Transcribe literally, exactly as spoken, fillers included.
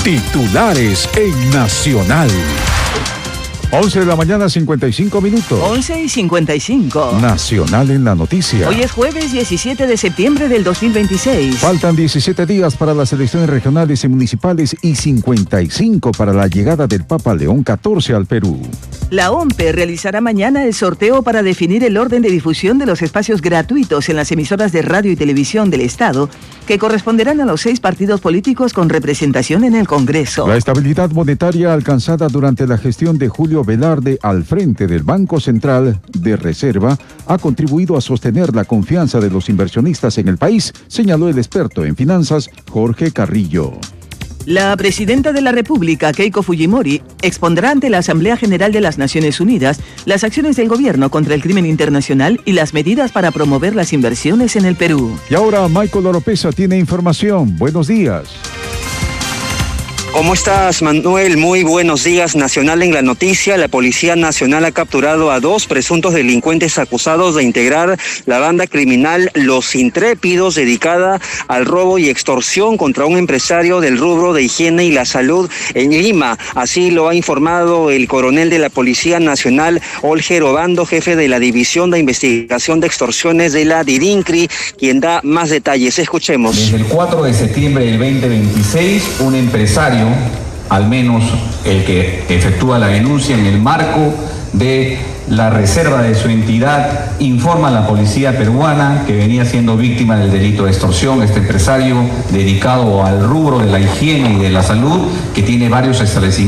Titulares en Nacional. once de la mañana, cincuenta y cinco minutos. once y cincuenta y cinco. Nacional en la noticia. Hoy es jueves diecisiete de septiembre del dos mil veintiséis. Faltan diecisiete días para las elecciones regionales y municipales y cincuenta y cinco para la llegada del Papa León catorce al Perú. La O M P E realizará mañana el sorteo para definir el orden de difusión de los espacios gratuitos en las emisoras de radio y televisión del Estado, que corresponderán a los seis partidos políticos con representación en el Congreso. La estabilidad monetaria alcanzada durante la gestión de Julio Velarde al frente del Banco Central de Reserva ha contribuido a sostener la confianza de los inversionistas en el país, señaló el experto en finanzas Jorge Carrillo. La presidenta de la República, Keiko Fujimori, expondrá ante la Asamblea General de las Naciones Unidas las acciones del gobierno contra el crimen internacional y las medidas para promover las inversiones en el Perú. Y ahora Michael Oropesa tiene información. Buenos días. ¿Cómo estás, Manuel? Muy buenos días. Nacional en la noticia. La Policía Nacional ha capturado a dos presuntos delincuentes acusados de integrar la banda criminal Los Intrépidos, dedicada al robo y extorsión contra un empresario del rubro de higiene y la salud en Lima. Así lo ha informado el coronel de la Policía Nacional, Olger Obando, jefe de la División de Investigación de Extorsiones de la DIRINCRI, quien da más detalles. Escuchemos. Desde el cuatro de septiembre del veinte veintiséis, un empresario, al menos el que efectúa la denuncia en el marco de la reserva de su entidad, informa a la policía peruana que venía siendo víctima del delito de extorsión. Este empresario, dedicado al rubro de la higiene y de la salud, que tiene varios establecimientos